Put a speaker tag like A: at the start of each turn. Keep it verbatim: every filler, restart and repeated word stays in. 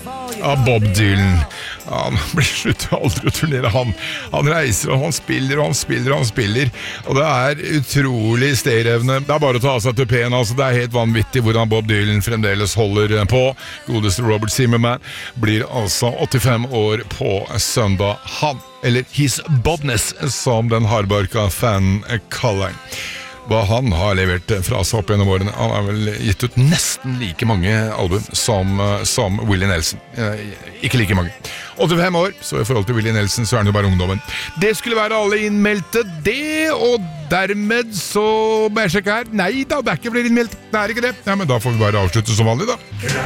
A: av Bob Dylan. Han blir slutt aldri å turnere. Han, han reiser og han spiller og han spiller og han spiller. Og det er utrolig stayerevne. Det er bare å ta av seg tupeen. Altså, det er helt vanvittig hvordan Bob Dylan fremdeles holder på. Godeste Robert Zimmerman blir altså åttifem år på søndag. Han, eller His Bodness, som den hardbarka fan kaller han. Hva han har levert fra seg opp gjennom årene. Han har vel gitt ut nesten like mange album som, som Willie Nelson. Eh, ikke like mange. åttifem år, så i forhold til Willie Nelson så er han jo bare ungdommen. Det skulle være alle innmeldte, det, og dermed så må jeg sjekke her. Nei da, det er ikke flere innmeldte. Det er ikke det. Ja, men da får vi bare avslutte som vanlig da.